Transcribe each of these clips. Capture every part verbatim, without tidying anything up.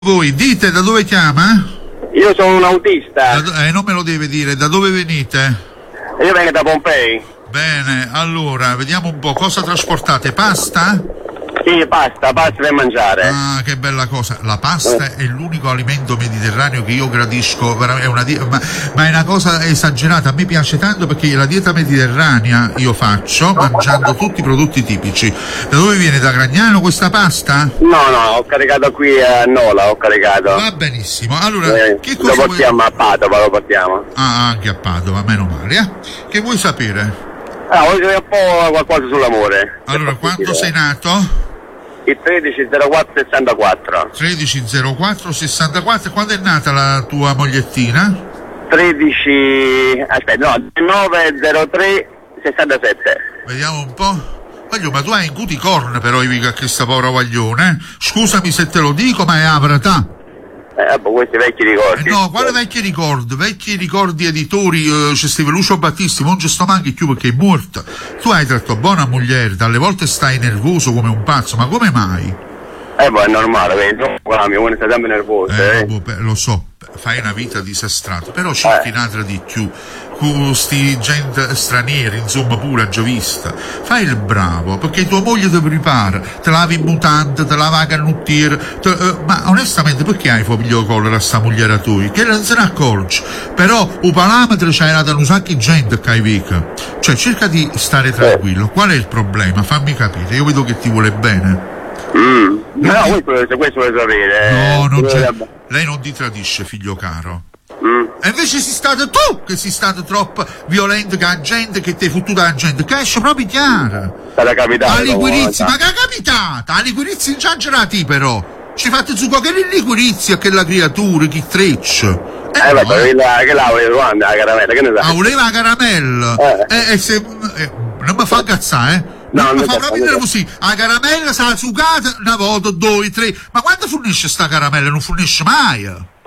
Voi dite da dove chiama? Io sono un autista. Da, eh, non me lo deve dire, da dove venite? Io vengo da Pompei. Bene, allora, vediamo un po', cosa trasportate? Pasta? Sì, pasta, pasta per mangiare. Ah, che bella cosa. La pasta è l'unico alimento mediterraneo che io gradisco, è una di- ma, ma è una cosa esagerata. A me piace tanto perché la dieta mediterranea io faccio mangiando tutti i prodotti tipici. Da dove viene? Da Gragnano questa pasta? No, no, ho caricato qui a Nola, ho caricato. Va benissimo. Allora, Eh, che cosa lo vuoi... portiamo a Padova, lo portiamo. Ah, anche a Padova, meno male, eh? Che vuoi sapere? Ah, voglio sapere un po' qualcosa sull'amore. Allora, quando sei nato? Il tredici zero quattro sessantaquattro. tredici zero quattro sessantaquattro. Quando è nata la tua mogliettina? tredici... aspetta, no, nove zero tre sessantasette. Vediamo un po'. Voglio, ma tu hai in cuticorn però Ivica a questa povera guaglione, eh? Scusami se te lo dico, ma è la verità. Eh, boh, questi vecchi ricordi. No, quale vecchi ricordi? Vecchi ricordi editori, eh, c'è Steve Lucio Battisti, non ci sto manchi più perché è morta. Tu hai tratto buona moglie, dalle volte stai nervoso come un pazzo, ma come mai? Eh, boh, è normale, vedi, la mia uno sta sempre nervoso, Eh, eh. boh, lo so, fai una vita disastrata, però cerchi Eh. un'altra di più, con sti gente stranieri, insomma, pure giovista. Fai il bravo, perché tua moglie ti prepara, te lavi in mutante, te lava a canottiere, te, eh, ma onestamente perché hai foglio collera a sta mogliera tua? Che non se ne accorge. Però un parametro c'è dato un sacco di gente che hai vica. Cioè, cerca di stare tranquillo. Qual è il problema? Fammi capire, io vedo che ti vuole bene. Mm. No, no, questo, questo vuole sapere. No, eh. non c'è. Vuole- Lei non ti tradisce, figlio caro. Mm. E invece sei stato tu che sei stato troppo violento con la gente, che ti hai fottuto la gente, che esce proprio chiara. Sarà capitato. La liquirizia, una ma che è capitata? La liquirizia ingiangerati però. Ci fate su che è liquirizia che la creatura, chi treccia. volta. Eh, no, vabbè, eh. quella che la voleva quando la caramella, che ne Ah, sai? voleva la caramella. Eh. Eh, eh, se, eh, non mi fa cazzare, eh. No, Non mi non fa mi proprio fa- così. La caramella sarà sugata una volta, due, tre. Ma quando fornisce sta caramella? Non fornisce mai.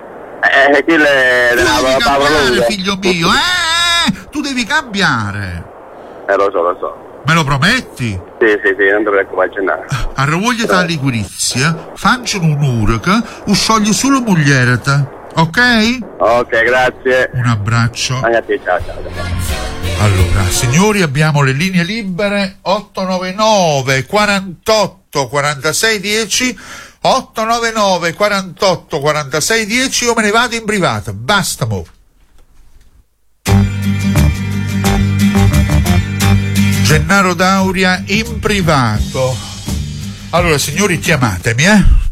Eh, quello è Tu della devi Paolo cambiare, Lunga. figlio mio, eh! Tu devi cambiare. Eh, lo so, lo so. Me lo prometti? Sì, sì, sì, non ti preoccupare, Gennaro. A ravoglia la liquirizia, fanciano un'ora che o scioglie solo moglierata, ok? Ok, grazie. Un abbraccio. Anche a te, ciao, ciao. Allora, signori, abbiamo le linee libere otto nove nove quarantotto quarantasei dieci, otto nove nove quarantotto quarantasei dieci. Io me ne vado in privato, basta mo. Gennaro Dauria in privato. Allora, signori, chiamatemi, eh?